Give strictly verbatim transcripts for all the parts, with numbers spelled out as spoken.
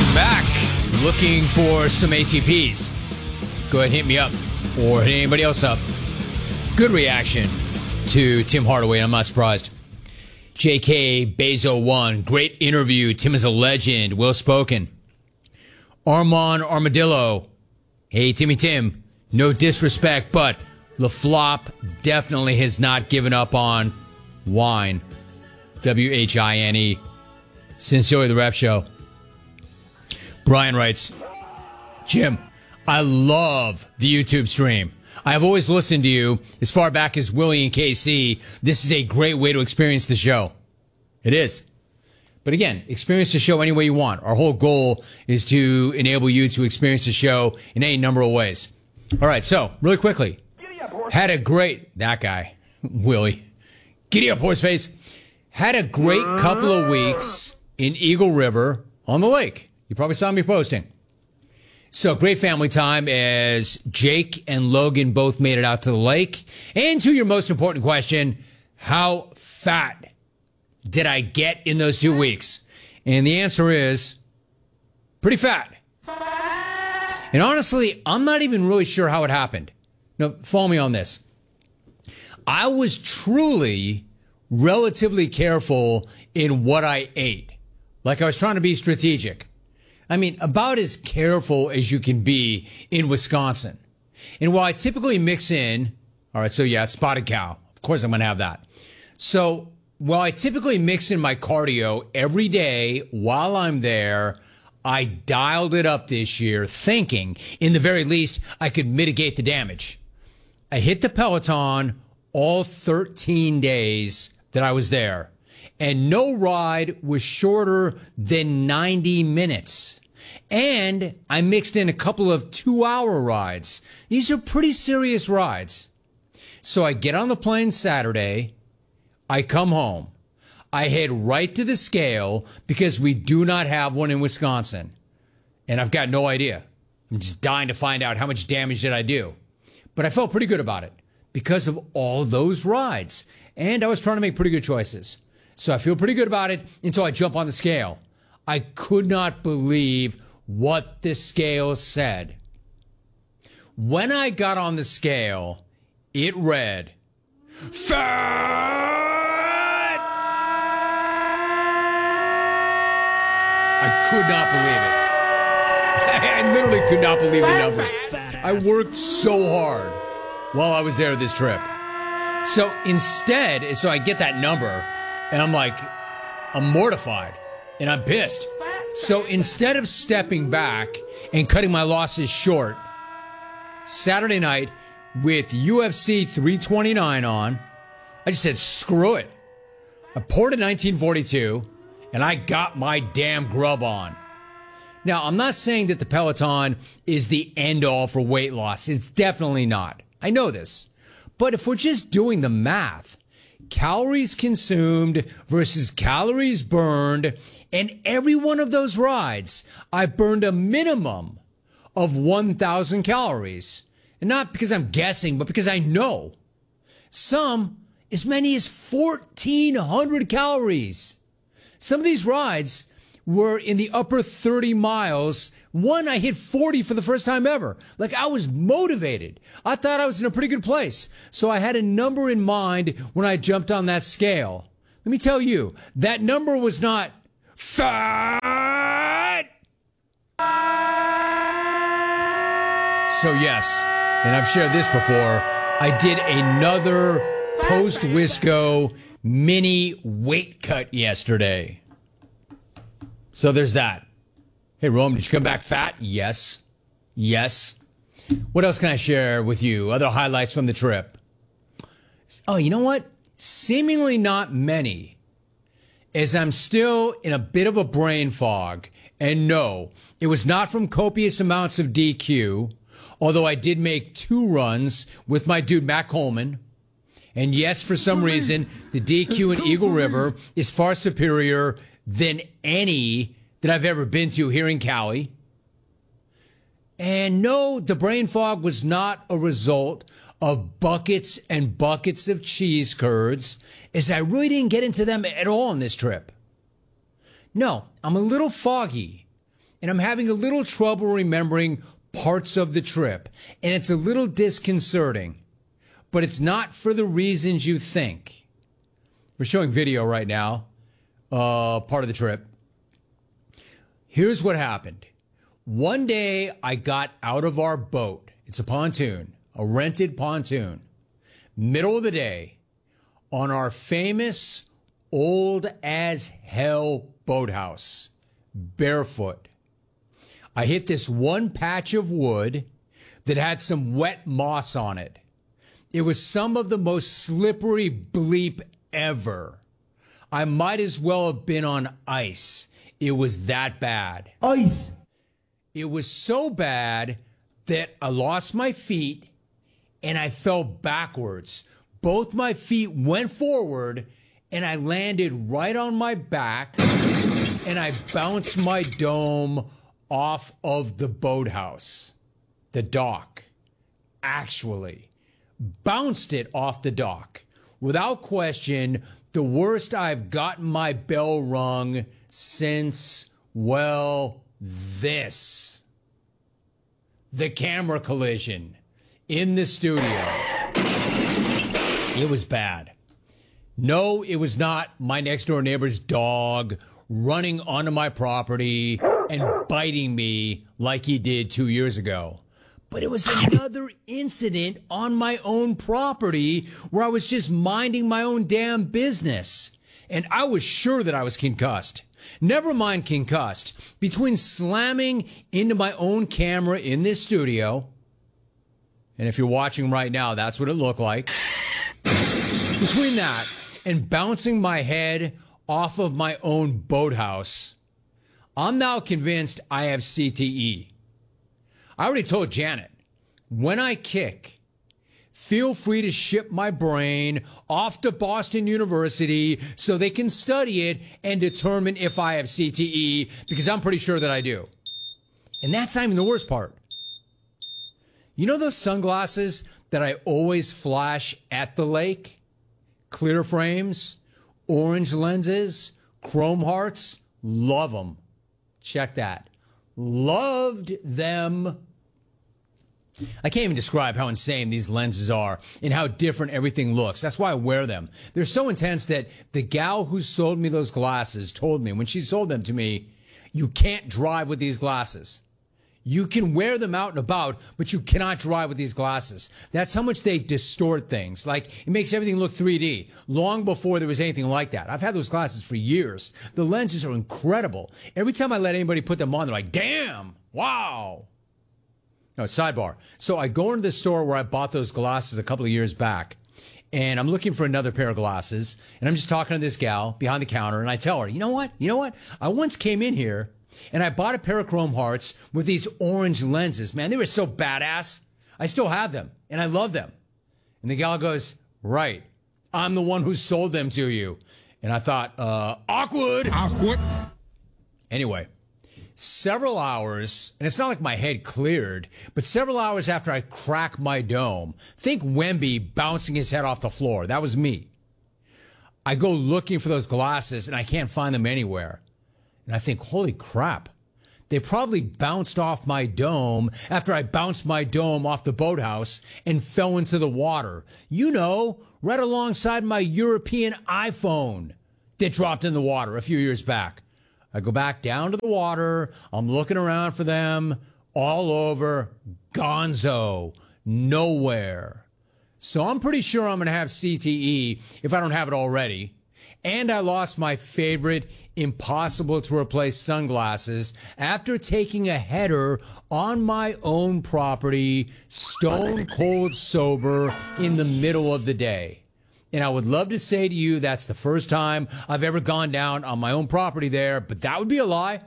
Welcome back. Looking for some A T Ps? Go ahead and hit me up or hit anybody else up. Good reaction to Tim Hardaway. I'm not surprised. J K Bezo one. Great interview. Tim is a legend. Well spoken. Armand Armadillo. Hey, Timmy Tim. No disrespect, but LaFlop definitely has not given up on wine. W H I N E. Sincerely, the Ref Show. Brian writes, Jim, I love the YouTube stream. I have always listened to you as far back as Willie and K C. This is a great way to experience the show. It is. But again, experience the show any way you want. Our whole goal is to enable you to experience the show in any number of ways. All right, so really quickly, had a great, that guy, Willie, giddy up, horseface, had a great couple of weeks in Eagle River on the lake. You probably saw me posting. So great family time as Jake and Logan both made it out to the lake. And to your most important question, how fat did I get in those two weeks? And the answer is pretty fat. And honestly, I'm not even really sure how it happened. Now, follow me on this. I was truly relatively careful in what I ate. Like I was trying to be strategic. I mean, about as careful as you can be in Wisconsin. And while I typically mix in, all right, so yeah, spotted cow. Of course I'm going to have that. So while I typically mix in my cardio every day while I'm there, I dialed it up this year thinking, in the very least, I could mitigate the damage. I hit the Peloton all thirteen days that I was there. And no ride was shorter than ninety minutes. And I mixed in a couple of two-hour rides. These are pretty serious rides. So I get on the plane Saturday. I come home. I head right to the scale because we do not have one in Wisconsin. And I've got no idea. I'm just dying to find out how much damage did I do. But I felt pretty good about it because of all those rides. And I was trying to make pretty good choices. So I feel pretty good about it until I jump on the scale. I could not believe what the scale said. When I got on the scale, it read, fat! I could not believe it. I literally could not believe the number. I worked so hard while I was there this trip. So instead, so I get that number, and I'm like, I'm mortified, and I'm pissed. So instead of stepping back and cutting my losses short, Saturday night with U F C three twenty-nine on, I just said, screw it. I poured a nineteen forty-two, and I got my damn grub on. Now, I'm not saying that the Peloton is the end-all for weight loss. It's definitely not. I know this. But if we're just doing the math, calories consumed versus calories burned, and every one of those rides, I burned a minimum of one thousand calories. And not because I'm guessing, but because I know. Some, as many as fourteen hundred calories. Some of these rides were in the upper thirty miles. One, I hit forty for the first time ever. Like, I was motivated. I thought I was in a pretty good place. So I had a number in mind when I jumped on that scale. Let me tell you, that number was not fat. So yes, and I've shared this before, I did another post-Wisco mini weight cut yesterday. So there's that. Hey, Rome, did you come back fat? Yes. Yes. What else can I share with you? Other highlights from the trip? Oh, you know what? Seemingly not many, as I'm still in a bit of a brain fog. And no, it was not from copious amounts of D Q, although I did make two runs with my dude, Matt Coleman. And yes, for some reason, the D Q in Eagle River is far superior than any that I've ever been to here in Cali. And no, the brain fog was not a result of buckets and buckets of cheese curds, as I really didn't get into them at all on this trip. No, I'm a little foggy, and I'm having a little trouble remembering parts of the trip, and it's a little disconcerting, but it's not for the reasons you think. We're showing video right now, uh, part of the trip. Here's what happened. One day I got out of our boat. It's a pontoon, a rented pontoon, middle of the day, on our famous old as hell boathouse, barefoot. I hit this one patch of wood that had some wet moss on it. It was some of the most slippery bleep ever. I might as well have been on ice. It was that bad. Ice. It was so bad that I lost my feet and I fell backwards. Both my feet went forward and I landed right on my back and I bounced my dome off of the boathouse, the dock. Actually, bounced it off the dock. Without question, the worst I've gotten my bell rung since, well, this. The camera collision in the studio. It was bad. No, it was not my next door neighbor's dog running onto my property and biting me like he did two years ago. But it was another incident on my own property where I was just minding my own damn business. And I was sure that I was concussed. Never mind concussed. Between slamming into my own camera in this studio, and if you're watching right now, that's what it looked like. Between that and bouncing my head off of my own boathouse, I'm now convinced I have C T E. I already told Janet, when I kick, feel free to ship my brain off to Boston University so they can study it and determine if I have C T E, because I'm pretty sure that I do. And that's not even the worst part. You know those sunglasses that I always flash at the lake? Clear frames, orange lenses, chrome hearts, love them. Check that. Loved them. I can't even describe how insane these lenses are and how different everything looks. That's why I wear them. They're so intense that the gal who sold me those glasses told me when she sold them to me, you can't drive with these glasses. You can wear them out and about, but you cannot drive with these glasses. That's how much they distort things. Like, it makes everything look three D, long before there was anything like that. I've had those glasses for years. The lenses are incredible. Every time I let anybody put them on, they're like, damn, wow. No, sidebar. So I go into the store where I bought those glasses a couple of years back, and I'm looking for another pair of glasses, and I'm just talking to this gal behind the counter, and I tell her, you know what? You know what? I once came in here, and I bought a pair of Chrome Hearts with these orange lenses. Man, they were so badass. I still have them, and I love them. And the gal goes, right, I'm the one who sold them to you. And I thought, uh, awkward. Awkward. Anyway, several hours, and it's not like my head cleared, but several hours after I crack my dome, think Wemby bouncing his head off the floor. That was me. I go looking for those glasses, and I can't find them anywhere. And I think, holy crap, they probably bounced off my dome after I bounced my dome off the boathouse and fell into the water. You know, right alongside my European iPhone that dropped in the water a few years back. I go back down to the water. I'm looking around for them all over. Gonzo. Nowhere. So I'm pretty sure I'm going to have C T E if I don't have it already. And I lost my favorite impossible to replace sunglasses after taking a header on my own property, stone cold sober in the middle of the day. And I would love to say to you that's the first time I've ever gone down on my own property there, but that would be a lie.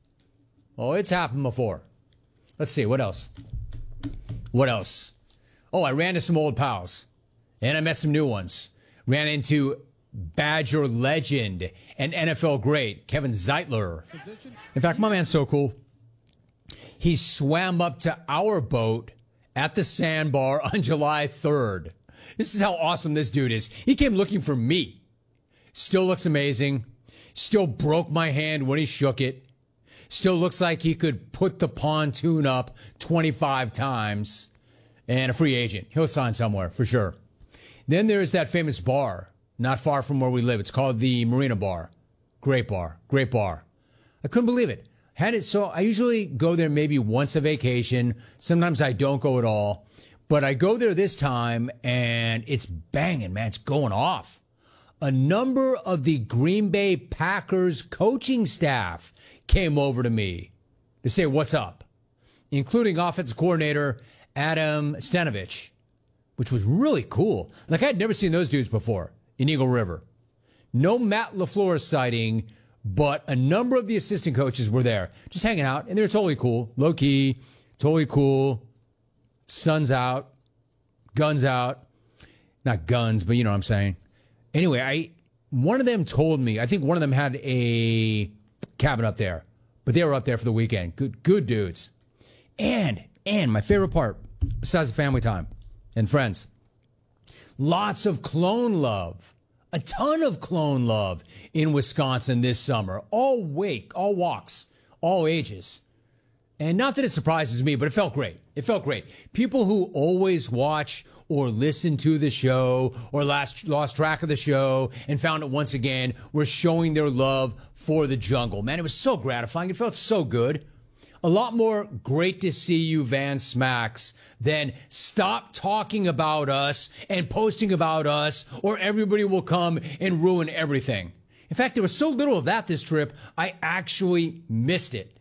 Oh, it's happened before. Let's see, what else? What else? Oh, I ran into some old pals, and I met some new ones. Ran into Badger legend and N F L great Kevin Zeitler. In fact, my man's so cool. He swam up to our boat at the sandbar on July third. This is how awesome this dude is. He came looking for me. Still looks amazing. Still broke my hand when he shook it. Still looks like he could put the pontoon up twenty-five times. And a free agent. He'll sign somewhere, for sure. Then there's that famous bar, not far from where we live. It's called the Marina Bar. Great bar. Great bar. I couldn't believe it. Had it so I usually go there maybe once a vacation. Sometimes I don't go at all. But I go there this time, and it's banging, man. It's going off. A number of the Green Bay Packers coaching staff came over to me to say what's up, including offensive coordinator Adam Stenavich, which was really cool. Like, I'd never seen those dudes before in Eagle River. No Matt LaFleur sighting, but a number of the assistant coaches were there, just hanging out, and they were totally cool, low-key, totally cool. Sun's out, guns out. Not guns, but you know what I'm saying. Anyway, I one of them told me, I think one of them had a cabin up there, but they were up there for the weekend. Good, good dudes. And, and my favorite part, besides the family time and friends, lots of clone love. A ton of clone love in Wisconsin this summer. All wake, all walks, all ages. And not that it surprises me, but it felt great. It felt great. People who always watch or listen to the show or last, lost track of the show and found it once again were showing their love for the jungle. Man, it was so gratifying. It felt so good. A lot more great to see you, Van Smacks, than stop talking about us and posting about us or everybody will come and ruin everything. In fact, there was so little of that this trip, I actually missed it.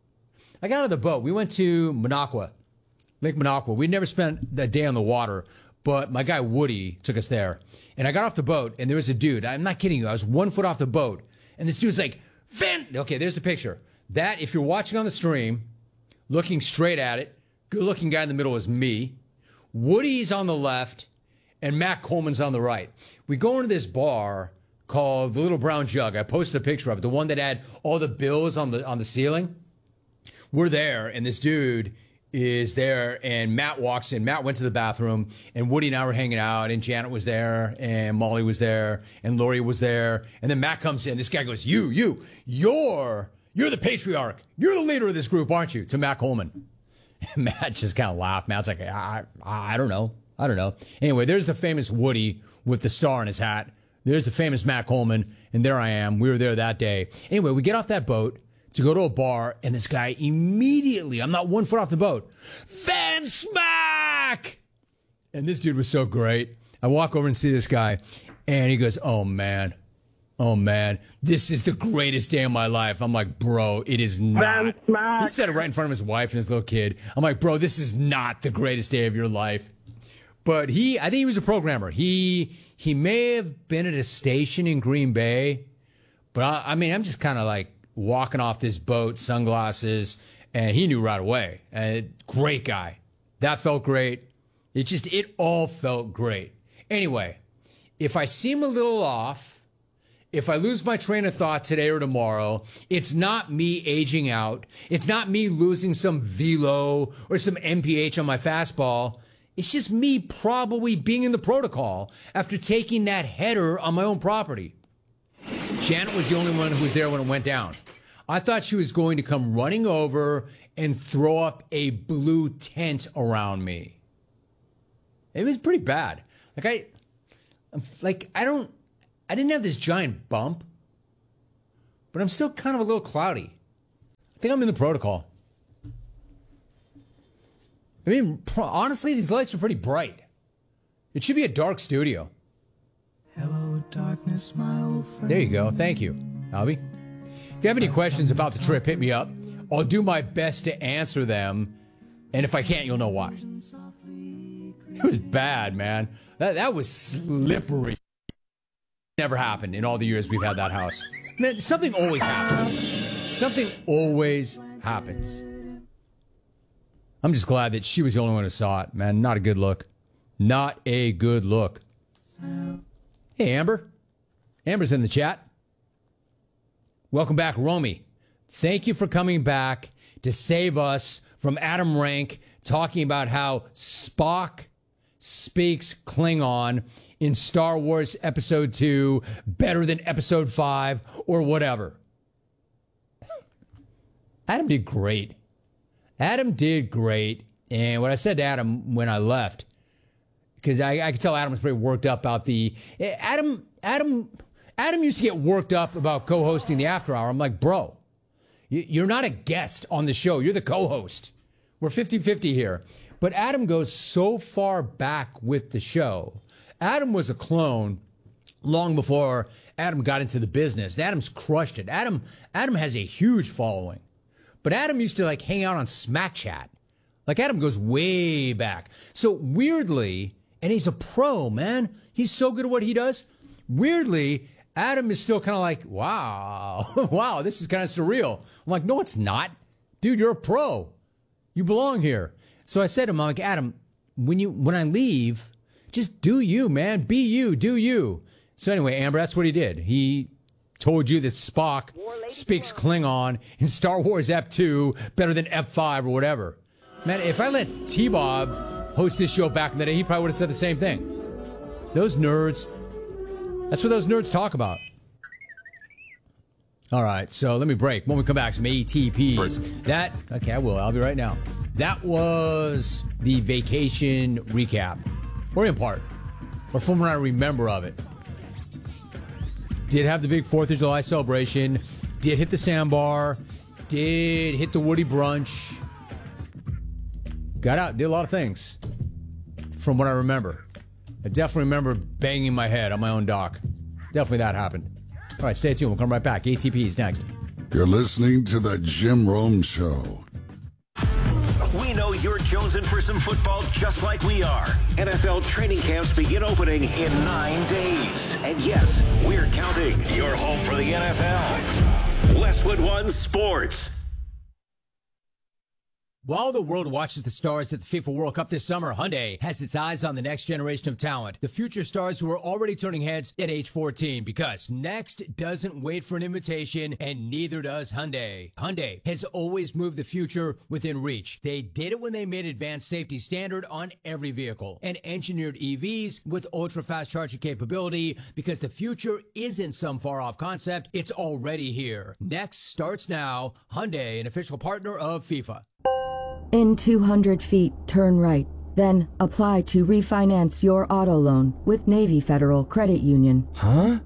I got out of the boat. We went to Minocqua, Lake Minocqua. We'd never spent that day on the water, but my guy Woody took us there. And I got off the boat, and there was a dude. I'm not kidding you. I was one foot off the boat, and this dude's like, Van. Okay, there's the picture. That, if you're watching on the stream, looking straight at it, good-looking guy in the middle is me. Woody's on the left, and Matt Coleman's on the right. We go into this bar called the Little Brown Jug. I posted a picture of it, the one that had all the bills on the on the ceiling. We're there, and this dude is there, and Matt walks in. Matt went to the bathroom, and Woody and I were hanging out, and Janet was there, and Molly was there, and Lori was there. And then Matt comes in. This guy goes, you, you, you're... You're the patriarch. You're the leader of this group, aren't you? To Matt Coleman. Matt just kind of laughed. Matt's like, I, I, I don't know. I don't know. Anyway, there's the famous Woody with the star in his hat. There's the famous Matt Coleman. And there I am. We were there that day. Anyway, we get off that boat to go to a bar. And this guy immediately, I'm not one foot off the boat, Van Smack! And this dude was so great. I walk over and see this guy. And he goes, oh, man. Oh, man, this is the greatest day of my life. I'm like, bro, it is not. He said it right in front of his wife and his little kid. I'm like, bro, this is not the greatest day of your life. But he, I think he was a programmer. He he may have been at a station in Green Bay. But, I, I mean, I'm just kind of like walking off this boat, sunglasses, and he knew right away. Uh, great guy. That felt great. It just, it all felt great. Anyway, if I seem a little off, if I lose my train of thought today or tomorrow, it's not me aging out. It's not me losing some velo or some M P H on my fastball. It's just me probably being in the protocol after taking that header on my own property. Janet was the only one who was there when it went down. I thought she was going to come running over and throw up a blue tent around me. It was pretty bad. Like I, like I don't. I didn't have this giant bump, but I'm still kind of a little cloudy. I think I'm in the protocol. I mean, pro- honestly, these lights are pretty bright. It should be a dark studio. Hello, darkness, my old friend. There you go. Thank you, Albie. If you have any questions about the trip, hit me up. I'll do my best to answer them, and if I can't, you'll know why. It was bad, man. That that was slippery. Never happened in all the years we've had that house. Man, something always happens. Something always happens. I'm just glad that she was the only one who saw it, man. Not a good look. Not a good look. Hey, Amber. Amber's in the chat. Welcome back, Romy. Thank you for coming back to save us from Adam Rank talking about how Spock speaks Klingon in Star Wars Episode two better than Episode five or whatever. Adam did great. Adam did great. And what I said to Adam when I left, because I, I could tell Adam was pretty worked up about the Adam. Adam. Adam used to get worked up about co-hosting the After Hour. I'm like, bro, you're not a guest on the show. You're the co-host. We're fifty-fifty here. But Adam goes so far back with the show. Adam was a clone long before Adam got into the business. And Adam's crushed it. Adam, Adam has a huge following. But Adam used to like hang out on Smack Chat. Like, Adam goes way back. So weirdly, and he's a pro, man. He's so good at what he does. Weirdly, Adam is still kind of like, wow, wow, this is kind of surreal. I'm like, no, it's not. Dude, you're a pro. You belong here. So I said to him, I'm like, Adam, when you when I leave, just do you, man. Be you, do you. So anyway, Amber, that's what he did. He told you that Spock speaks Klingon in Star Wars Ep two better than Ep five or whatever. Man, if I let T-Bob host this show back in the day, he probably would have said the same thing. Those nerds, that's what those nerds talk about. All right, so let me break. When we come back, some A T Ps. That, okay, I will. I'll be right now. That was the vacation recap, or in part, or from what I remember of it. Did have the big fourth of July celebration, did hit the sandbar, did hit the Woody brunch, got out, did a lot of things from what I remember. I definitely remember banging my head on my own dock. Definitely that happened. All right, stay tuned. We'll come right back. A T Ps next. You're listening to the Jim Rome Show. We know you're jonesing for some football just like we are. N F L training camps begin opening in nine days. And yes, we're counting. You're home for the N F L. Westwood One Sports. While the world watches the stars at the FIFA World Cup this summer, Hyundai has its eyes on the next generation of talent, the future stars who are already turning heads at age fourteen, because next doesn't wait for an invitation, and neither does Hyundai. Hyundai has always moved the future within reach. They did it when they made advanced safety standard on every vehicle and engineered E Vs with ultra-fast charging capability, because the future isn't some far-off concept, it's already here. Next starts now. Hyundai, an official partner of FIFA. In two hundred feet, turn right. Then apply to refinance your auto loan with Navy Federal Credit Union. Huh?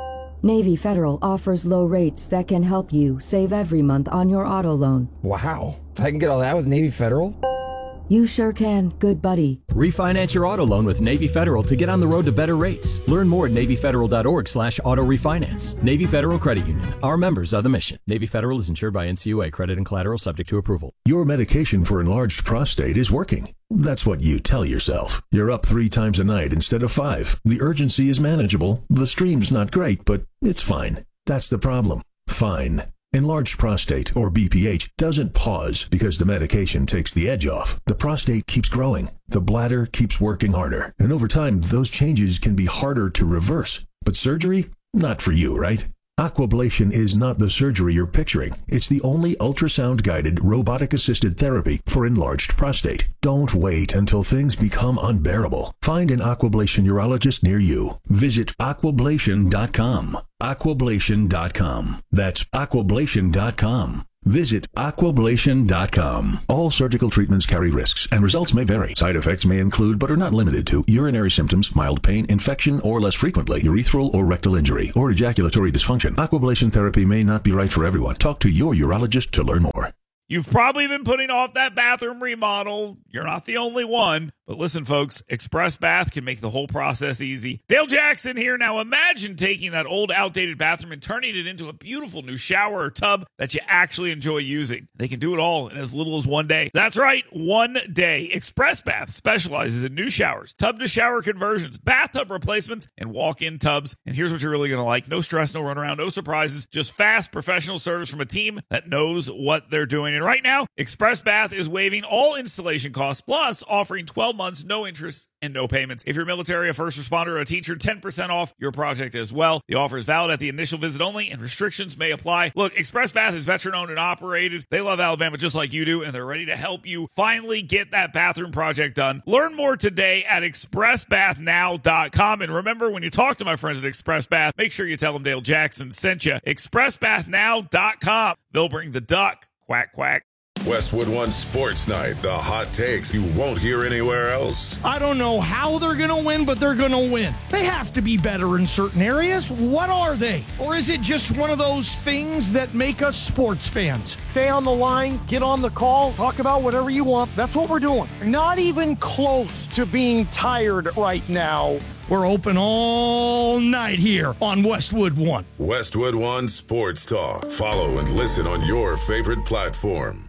Navy Federal offers low rates that can help you save every month on your auto loan. Wow. I can get all that with Navy Federal? You sure can, good buddy. Refinance your auto loan with Navy Federal to get on the road to better rates. Learn more at NavyFederal.org slash auto refinance. Navy Federal Credit Union. Our members are the mission. Navy Federal is insured by N C U A. Credit and collateral subject to approval. Your medication for enlarged prostate is working. That's what you tell yourself. You're up three times a night instead of five. The urgency is manageable. The stream's not great, but it's fine. That's the problem. Fine. Enlarged prostate, or B P H, doesn't pause because the medication takes the edge off. The prostate keeps growing. The bladder keeps working harder. And over time, those changes can be harder to reverse. But surgery? Not for you, right? Aquablation is not the surgery you're picturing. It's the only ultrasound-guided, robotic-assisted therapy for enlarged prostate. Don't wait until things become unbearable. Find an Aquablation urologist near you. Visit aquablation dot com. aquablation dot com. That's aquablation dot com. Visit aquablation dot com. All surgical treatments carry risks, and results may vary. Side effects may include, but are not limited to, urinary symptoms, mild pain, infection, or less frequently, urethral or rectal injury, or ejaculatory dysfunction. Aquablation therapy may not be right for everyone. Talk to your urologist to learn more. You've probably been putting off that bathroom remodel. You're not the only one. But listen, folks, Express Bath can make the whole process easy. Dale Jackson here. Now imagine taking that old, outdated bathroom and turning it into a beautiful new shower or tub that you actually enjoy using. They can do it all in as little as one day. That's right, one day. Express Bath specializes in new showers, tub-to-shower conversions, bathtub replacements, and walk-in tubs. And here's what you're really going to like. No stress, no runaround, no surprises, just fast, professional service from a team that knows what they're doing. And right now, Express Bath is waiving all installation costs, plus offering twelve months, no interest, and no payments. If you're military, a first responder, or a teacher, ten percent off your project as well. The offer is valid at the initial visit only, and restrictions may apply. Look, Express Bath is veteran-owned and operated. They love Alabama just like you do, and they're ready to help you finally get that bathroom project done. Learn more today at express bath now dot com. And remember, when you talk to my friends at Express Bath, make sure you tell them Dale Jackson sent you. express bath now dot com. They'll bring the duck Quack, quack. Westwood One Sports Night, the hot takes you won't hear anywhere else. I don't know how they're going to win, but they're going to win. They have to be better in certain areas. What are they? Or is it just one of those things that make us sports fans? Stay on the line, get on the call, talk about whatever you want. That's what we're doing. Not even close to being tired right now. We're open all night here on Westwood One. Westwood One Sports Talk. Follow and listen on your favorite platform.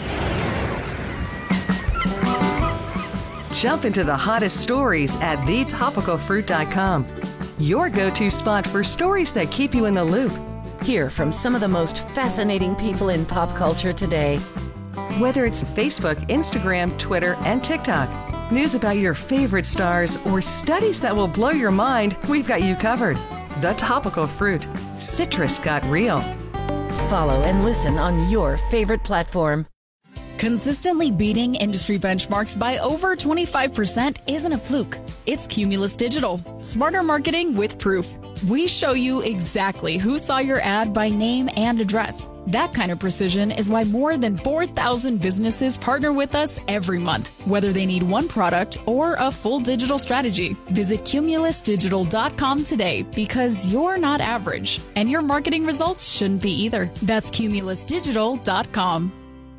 Jump into the hottest stories at the topical fruit dot com. Your go-to spot for stories that keep you in the loop. Hear from some of the most fascinating people in pop culture today. Whether it's Facebook, Instagram, Twitter, and TikTok, news about your favorite stars, or studies that will blow your mind, we've got you covered. The Topical Fruit. Citrus got real. Follow and listen on your favorite platform. Consistently beating industry benchmarks by over twenty-five percent isn't a fluke. It's Cumulus Digital. Smarter marketing with proof. We show you exactly who saw your ad by name and address. That kind of precision is why more than four thousand businesses partner with us every month, whether they need one product or a full digital strategy. Visit cumulus digital dot com today because you're not average, and your marketing results shouldn't be either. That's cumulus digital dot com.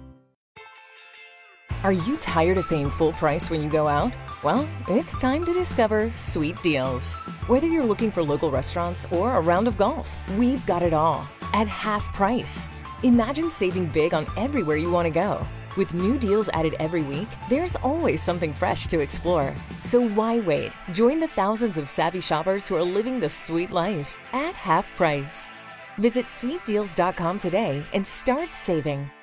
Are you tired of paying full price when you go out? Well, it's time to discover Sweet Deals. Whether you're looking for local restaurants or a round of golf, we've got it all at half price. Imagine saving big on everywhere you want to go. With new deals added every week, there's always something fresh to explore. So why wait? Join the thousands of savvy shoppers who are living the sweet life at half price. Visit sweet deals dot com today and start saving.